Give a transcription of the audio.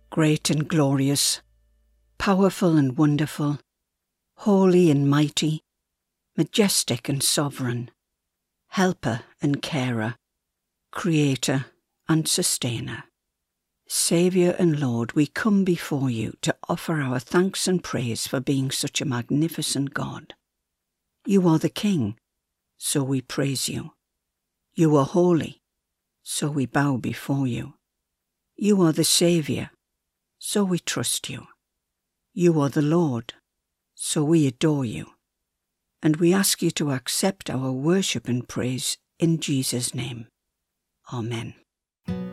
great and glorious, powerful and wonderful, holy and mighty, majestic and sovereign, helper and carer, creator and sustainer. Saviour and Lord, we come before you to offer our thanks and praise for being such a magnificent God. You are the King, so we praise you. You are holy, so we bow before you. You are the Saviour, so we trust you. You are the Lord, so we adore you. And we ask you to accept our worship and praise in Jesus' name. Amen.